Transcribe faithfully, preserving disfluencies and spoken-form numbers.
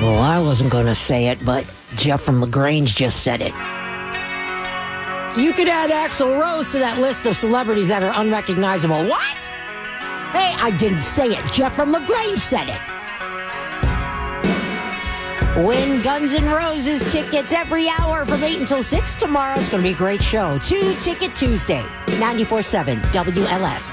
Well, I wasn't going to say it, but Jeff from LaGrange just said it. You could add Axl Rose to that list of celebrities that are unrecognizable. What? Hey, I didn't say it. Jeff from LaGrange said it. Win Guns N' Roses tickets every hour from eight until six tomorrow. It's going to be a great show. Two Ticket Tuesday, ninety-four point seven W L S.